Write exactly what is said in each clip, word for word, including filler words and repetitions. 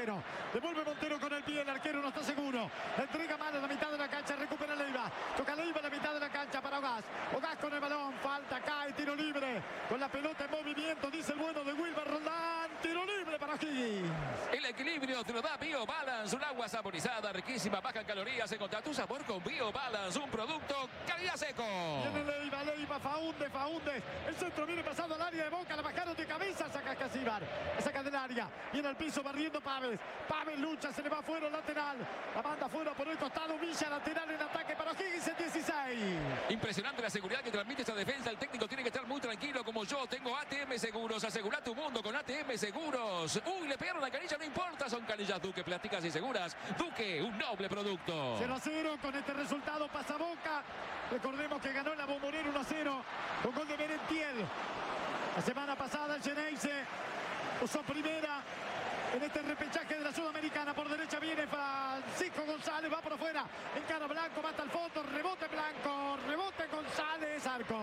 Montero. Devuelve Montero con el pie, el arquero no está seguro. Entrega mal a la mitad de la cancha, recupera Leiva. Toca Leiva a la mitad de la cancha para Ogaz. Ogaz con el balón, falta, cae, tiro libre. Con la pelota en movimiento, dice el bueno de Wilber Roldán. Tiro libre para O'Higgins. El equilibrio te lo da BioBalance, un agua saborizada, riquísima, baja en calorías. Encontrá tu sabor con BioBalance, un producto calidad seco. Viene Leiva, Leiva, Faúndez, Faúndez. El centro viene pasando al área de Boca, la bajaron de cabeza, saca Casíbar. Saca del área, viene al piso barriendo Paves. Paves lucha, se le va afuera lateral. La manda afuera por el costado, Villa lateral en ataque para O'Higgins en dieciséis. Impresionante la seguridad que transmite esta defensa. El técnico tiene que estar muy tranquilo como yo. Tengo A T M Seguros. Asegura tu mundo con A T M Seguros. Uy, le pegaron la canilla, no importa. Son canillas Duque, plásticas y seguras. Duque, un noble producto. cero a cero con este resultado pasa Boca. Recordemos que ganó la Bombonera uno a cero con gol de Merentiel. La semana pasada el Geneise usó primera en este repechaje de la Sudamericana. Por derecha viene Francisco González, va por afuera, encara Blanco, va hasta el fondo, rebote Blanco, rebote González, arco.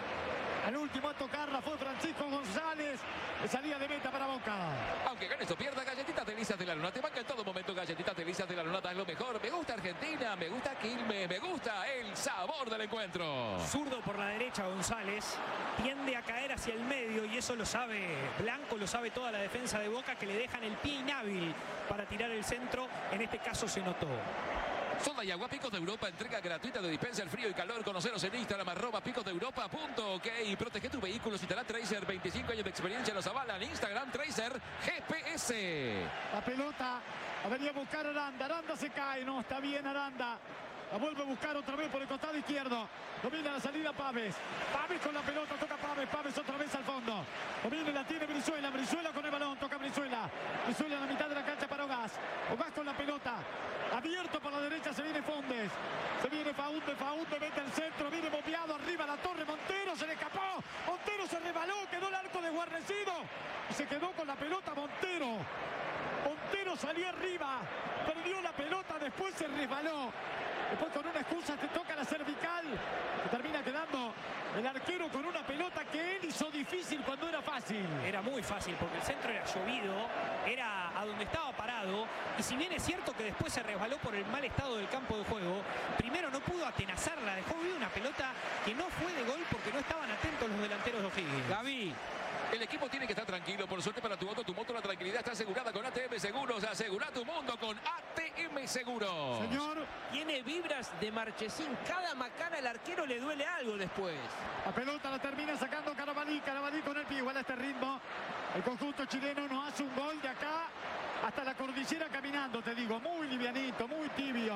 El último a tocarla fue Francisco González, de salida de meta para Boca. Aunque ganes o pierda, galletitas delicias de la luna. Te banca en todo momento galletitas delicias de la luna. Es lo mejor. Me gusta Argentina, me gusta Quilmes, me gusta el sabor del encuentro. Zurdo por la derecha González. Tiende a caer hacia el medio y eso lo sabe Blanco, lo sabe toda la defensa de Boca, que le dejan el pie inhábil para tirar el centro. En este caso se notó. Soda y agua Picos de Europa, entrega gratuita de dispensa el frío y calor. Conoceros en Instagram, arroba picos de europa punto ok. Protege tu vehículo, citará Tracer, veinticinco años de experiencia, los avalan. Instagram, Tracer, G P S. La pelota, la venía a buscar Aranda, Aranda se cae, no, está bien Aranda. La vuelve a buscar otra vez por el costado izquierdo. Domina la salida Paves. Paves con la pelota, toca Paves. Paves otra vez al fondo. Domina y la tiene Brizuela. Brizuela con el balón, toca Brizuela. Brizuela en la mitad de la cancha para Ogaz. Ogaz con la pelota. Abierto por la derecha se viene Fondes. Se viene Faúndez. Faúndez mete el centro. Viene bombeado arriba la torre. Montero se le escapó. Montero se rebaló. Quedó el arco desguarnecido. Y se quedó con la pelota Montero. Montero salió arriba. Perdió la pelota. Después se resbaló. Después con una excusa te toca la cervical. Se termina quedando el arquero con una pelota que él hizo difícil cuando era fácil. Era muy fácil porque el centro era llovido, era a donde estaba parado. Y si bien es cierto que después se resbaló por el mal estado del campo de juego, primero no pudo atenazarla, dejó viva una pelota que no fue de gol porque no estaban atentos los delanteros de O'Higgins. Gaby, el equipo tiene que estar tranquilo. Por suerte para tu auto, tu moto, la tranquilidad está asegurada con A T M Seguros. Asegura tu mundo con A T M Seguros. Señor, tiene vibras de Marchesín. Cada macana al arquero le duele algo después. la pelota la termina sacando Carabalí. Carabalí con el pie, igual a este ritmo. El conjunto chileno no hace un gol de acá hasta la cordillera caminando, te digo. Muy livianito, muy tibio.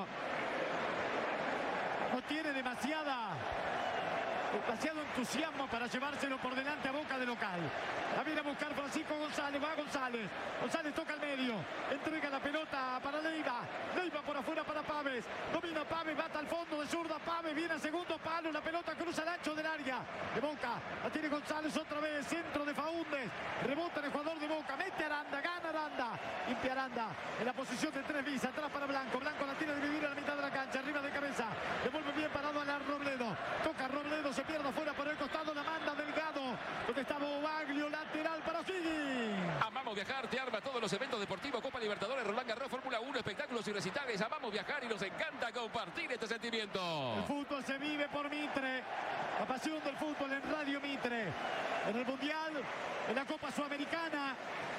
No tiene demasiada... demasiado entusiasmo para llevárselo por delante a Boca de local. La viene a buscar Francisco González, va González. González toca al medio, entrega la pelota para Leiva. Leiva por afuera para Paves. Domina Paves, va hasta el fondo de zurda. Paves viene a segundo palo, la pelota cruza el ancho del área de Boca. La tiene González otra vez, centro de Faúndez. Rebota el jugador de Boca, mete Aranda, gana Aranda. Limpia Aranda en la posición de tres bis, atrás para Blanco. Blanco la tiene de vivir a la mitad de la cancha, arriba de cabeza. Devuelve bien parado a la Robledo. Toca Robledo, se pierde afuera por el costado, la manda Delgado, donde está Bobaglio, lateral para O'Higgins. Amamos viajar, te arma todos los eventos deportivos, Copa Libertadores, Roland Garros, Fórmula uno, espectáculos y recitales. Amamos viajar y nos encanta compartir este sentimiento. El fútbol se vive por Mitre, la pasión del fútbol en Radio Mitre, en el Mundial, en la Copa Sudamericana.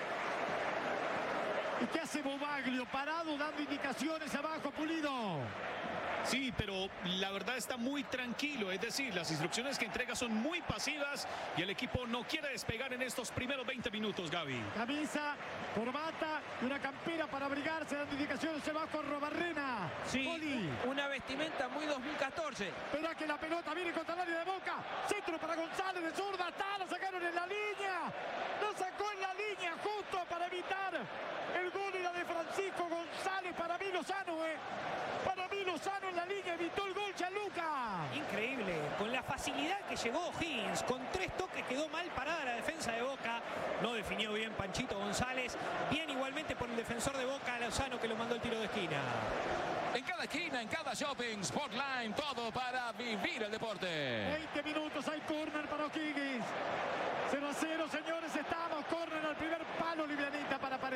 ¿Y qué hace Bobaglio? Parado, dando indicaciones abajo, Pulido. Sí, pero la verdad está muy tranquilo, es decir, las instrucciones que entrega son muy pasivas y el equipo no quiere despegar en estos primeros veinte minutos, Gaby. Camisa, corbata y una campera para abrigarse, dando indicaciones abajo Robarrena. Sí, Poli. una vestimenta muy dos mil catorce. Espera que la pelota viene contra el área de Boca. Centro para González de zurda. Está, lo sacaron en la línea. Lo sacó en la línea justo para evitar el gol y la de Francisco González. Para mí Lozano, eh. Para mí Lozano en la línea evitó el gol Gianluca. Increíble, con la facilidad que llegó O'Higgins, con tres toques quedó mal parada la defensa de Boca. No definió bien Panchito González. Bien igualmente por el defensor de Boca, Lozano, que lo mandó el tiro de esquina. En cada esquina, en cada shopping, Sportline, todo para vivir el deporte. veinte minutos, hay córner para O'Higgins. cero a cero, señores, estamos. Córner al primer palo, livianita para Paredes.